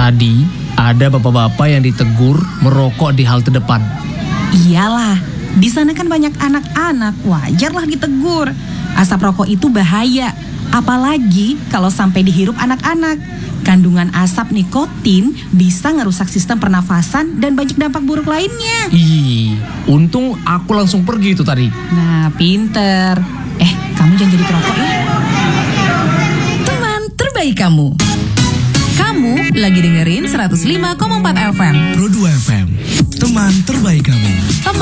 Tadi ada bapak-bapak yang ditegur merokok di halte depan. Iyalah, di sana kan banyak anak-anak, wajarlah ditegur. Asap rokok itu bahaya, apalagi kalau sampai dihirup anak-anak. Kandungan asap nikotin bisa ngerusak sistem pernafasan dan banyak dampak buruk lainnya. Ih, untung aku langsung pergi itu tadi. Nah, pinter. Kamu jangan jadi perokok ya. Teman terbaik kamu. Kamu lagi dengerin 105,4 FM. Pro 2 FM, teman terbaik kamu.